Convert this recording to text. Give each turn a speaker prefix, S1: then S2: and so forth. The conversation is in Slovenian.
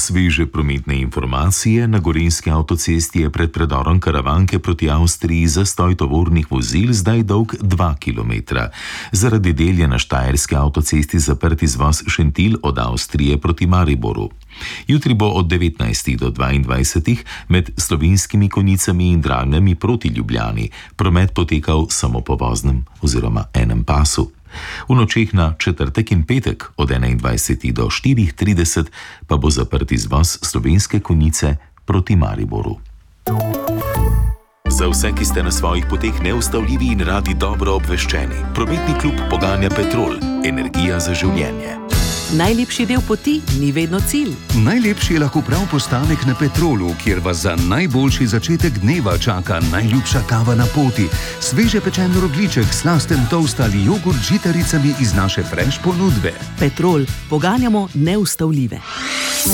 S1: Sveže prometne informacije. Na gorenjski avtocesti je pred predorom Karavanke proti Avstriji zastoj tovornih vozil zdaj dolg 2 km. Zaradi del je na štajerski avtocesti zaprt izvoz Šentilj od Avstrije proti Mariboru. Jutri bo od 19. do 22. med Slovenskimi Konjicami in Dragnami proti Ljubljani promet potekal samo po voznem oziroma enem pasu. V nočeh na četrtek in petek od 21. do 4:30 pa bo zaprt izvoz Slovenske Konjice proti Mariboru. Za vse, ki ste na svojih poteh neustavljivi in radi dobro obveščeni, prometni klub poganja Petrol, energija za življenje.
S2: Najlepši del poti ni vedno cilj.
S3: Najlepši je lahko prav postanek na Petrolu, kjer vas za najboljši začetek dneva čaka najljubša kava na poti, sveže pečen rogljiček, slasten toast ali jogurt z žitaricami iz naše fresh ponudbe.
S2: Petrol, poganjamo neustavljive.